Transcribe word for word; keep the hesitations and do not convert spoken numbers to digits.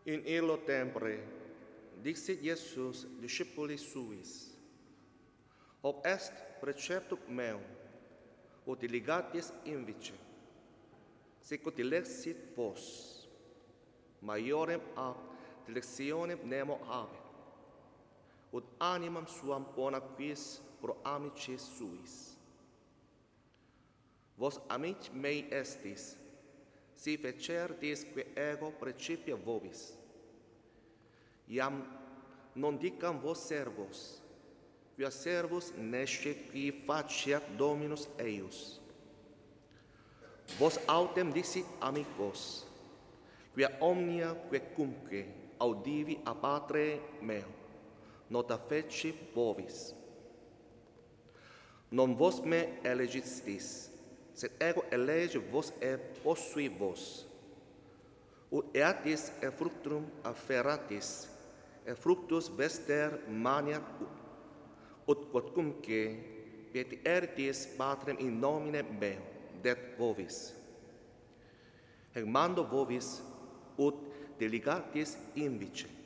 In illo tempore, dixit Iesus discipulis suis, hoc est preceptum meum, ut diligatis invice, sicut dilexit vos, maiorem ab dilectionem nemo habet, ut animam suam pona quis pro amicis suis. Vos amici mei estis, si fecertis que ego precipia vobis. Iam non dicam vos servos, quia servus nesce qui faciat Dominus eius. Vos autem dixit amicos, quia omnia quecumque audivi a Patre meo, nota feci vobis. Non vos me elegistis, sed ego elege vos et possui vos. Ut eatis et fructum afferratis, et fructus vester maniat ut, ut quodcumque petiertis Patrem in nomine meo, det vobis. Hec mando vobis, ut diligatis invice.